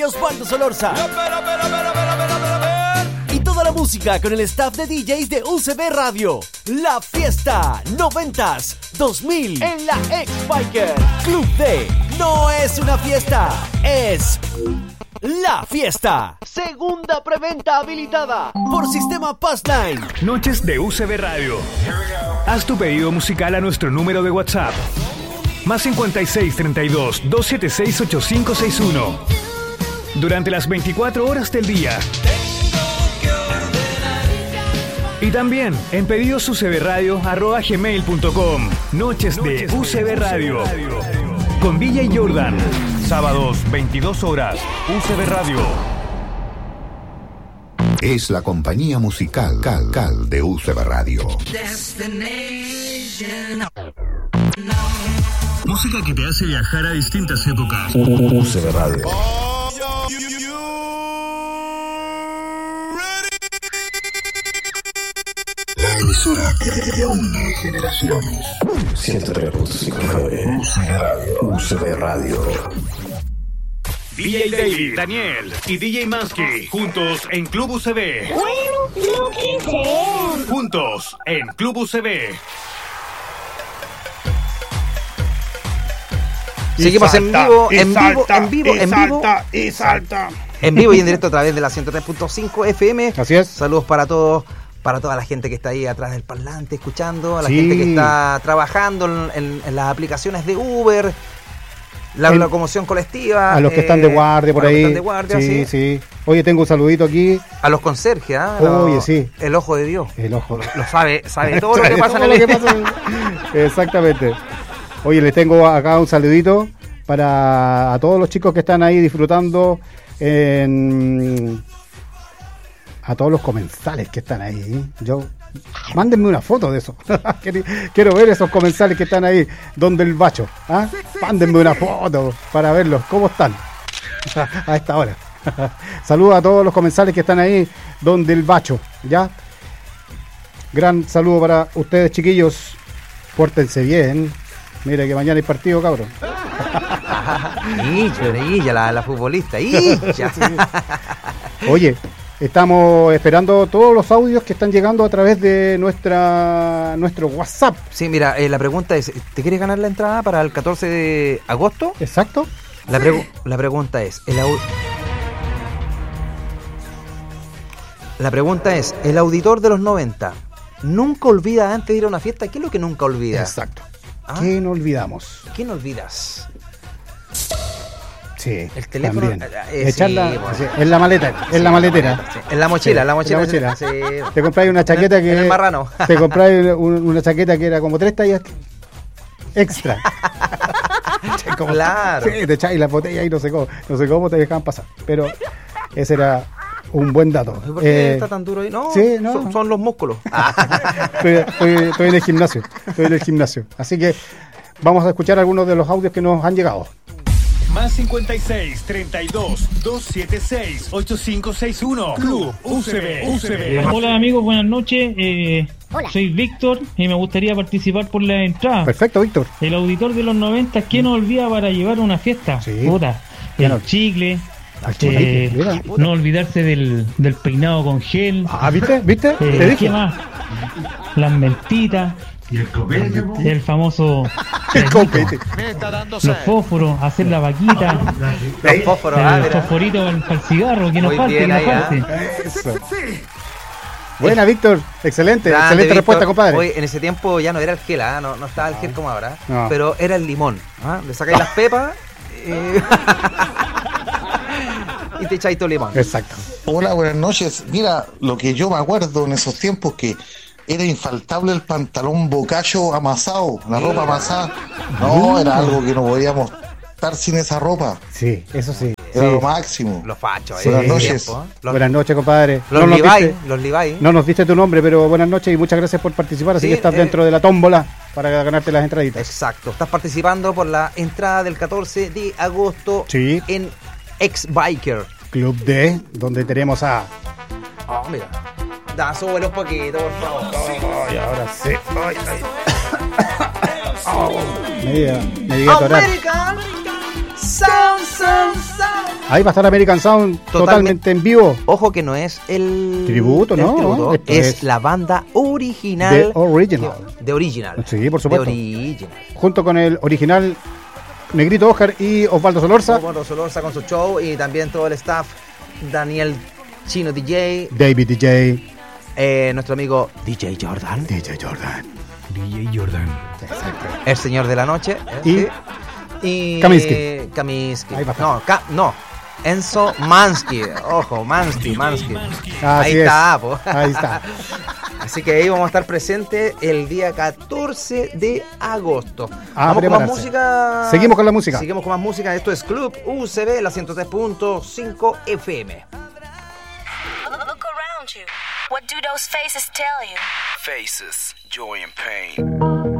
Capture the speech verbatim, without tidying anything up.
Osvaldo Solorza. Y toda la música con el staff de D Js de U C B Radio. La fiesta noventas dos mil en la X-Biker. Club D no es una fiesta, es la fiesta. Segunda preventa habilitada por Sistema Passline. Noches de U C B Radio. Haz tu pedido musical a nuestro número de WhatsApp. Más cincuenta y seis, treinta y dos, doscientos setenta y seis, ochenta y cinco sesenta y uno. Durante las veinticuatro horas del día. Y también en pedidos u c b radio arroba gmail punto com. Noches de U C B Radio. Con D J Jordan. Sábados, veintidós horas. U C B Radio. Es la compañía musical Cal, Cal de U C B Radio. Música que te hace viajar a distintas épocas. U C B Radio. La emisora que une generaciones. ciento tres punto cinco U C B Radio. U C B Radio. D J David, Daniel y D J Mansky, juntos en Club U C B. Bueno, lo que sea. Juntos en Club U C B. Seguimos en vivo, en vivo, en vivo, en vivo. Y salta. En vivo y en directo a través de la ciento tres punto cinco F M. Así es. Saludos para todos, para toda la gente que está ahí atrás del parlante escuchando, a la Sí. gente que está trabajando en, en- en las aplicaciones de Uber, la En- locomoción colectiva. A los que están de guardia por a los que ahí. están de guardia, sí, sí. sí. Oye, tengo un saludito aquí. A los conserjes, ¿ah? Oye, Los- sí. El ojo de Dios. El ojo. Lo sabe, sabe todo lo que pasa en Todo el lo que pasa en- Exactamente. Oye, les tengo acá un saludito para a todos los chicos que están ahí disfrutando en... a todos los comensales que están ahí. ¿eh? Yo mándenme una foto de eso. Quiero- Quiero ver esos comensales que están ahí donde el bacho. ¿ah? Mándenme una foto para verlos cómo están a esta hora. Saludos a todos los comensales que están ahí donde el bacho, ¿ya? Gran saludo para ustedes, chiquillos. Pórtense bien. Mira que mañana hay partido, cabrón. Illa, Illa, la, la futbolista. Illa. Oye, estamos esperando todos los audios que están llegando a través de nuestra nuestro WhatsApp. Sí, mira, eh, la pregunta es, ¿te quieres ganar la entrada para el catorce de agosto? Exacto. La, pregu- la pregunta es, el au- la pregunta es, el auditor de los noventa nunca olvida antes de ir a una fiesta. ¿Qué es lo que nunca olvida? Exacto. ¿Ah? ¿Qué no olvidamos? ¿Qué no olvidas? Sí. El teléfono, también. eh, Echarla sí, bueno. sí, en la maleta, en la maletera. Sí, en la mochila, Sí, la mochila. en la mochila. Sí. Te compráis una chaqueta En que el- en el marrano. Te compráis un- una chaqueta que era como tres tallas extra. Como- Claro. Sí, te echáis la botella y no sé cómo, no sé cómo te dejaban pasar. Pero ese era un buen dato. ¿Y por qué Eh, está tan duro ahí? No, sí, no. Son, son los músculos. estoy, estoy- estoy en el gimnasio. Estoy en el gimnasio. Así que vamos a escuchar algunos de los audios que nos han llegado. Más cincuenta y seis, treinta y dos, doscientos setenta y seis, ochenta y cinco sesenta y uno. Club U C B. U C B. Hola amigos, buenas noches. Eh, Hola. Soy Víctor y me gustaría participar por la entrada. Perfecto, Víctor. El auditor de los noventa, ¿quién no olvida para llevar una fiesta? Sí. Puta, Claro. el chicle, Al eh, chicle, mira. no olvidarse del, del peinado con gel. Ah, ¿viste? ¿Viste? Eh, Te ¿Qué dije. más? Las mentitas, el famoso El copete. los fósforos, hacer la vaquita, Los fósforos, ah, el mira. fosforito para el cigarro, que no Muy falte, que bien no ahí, ah. falte. Eso. Buena, Víctor. Excelente. Grande, Excelente Víctor. respuesta, compadre. Hoy, en ese tiempo ya no era el gel, ¿ah? no, no estaba el gel como ahora, No. pero era el limón. ¿ah? Le sacáis las pepas eh, y te echáis todo el limón. Exacto. Hola, buenas noches. Mira, lo que yo me acuerdo en esos tiempos que era infaltable el pantalón bocacho amasado, la ropa amasada. No, era algo que no podíamos estar sin esa ropa. Sí, eso sí. Era Sí. lo máximo. Los fachos, Sí. eh, Buenas en ese noches. tiempo, ¿eh? Los, Buenas noches, compadre. los no, nos Levi, diste, los Levi. no nos diste tu nombre, pero buenas noches y muchas gracias por participar. Así Sí, que estás eh, dentro de la tómbola para ganarte las entraditas. Exacto, estás participando por la entrada del catorce de agosto Sí. en X-Biker. Club D, donde tenemos a... Oh, mira. Da, súbelo un poquito, por favor. Ay, ahora sí. Ay, ay. Me diga, me diga atorar. American Sound, Sound, Sound. Ahí va a estar American Sound totalmente, totalmente en vivo. Ojo que no es el tributo, ¿no? El tributo, es, es la banda original. De Original. De, de Original. Sí, por supuesto. De Original. Junto con el original Negrito Oscar y Osvaldo Solorza. Osvaldo Solorza con su show y también todo el staff. Daniel Chino D J. David D J. Eh, nuestro amigo D J Jordan. D J Jordan. D J Jordan. Exacto. El señor de la noche. Y, y Kaminsky. Kaminsky. Ahí va. No, Ka, no. Enzo Mansky. Ojo, Mansky, Mansky. Así ahí es. está, po. Ahí está. Así que ahí vamos a estar presentes el día catorce de agosto. Ah, vamos prepararse. con más música. Seguimos con la música. Seguimos con más música. Esto es Club U C B, la ciento tres punto cinco F M. Look around you. What do those faces tell you? Faces, joy and pain.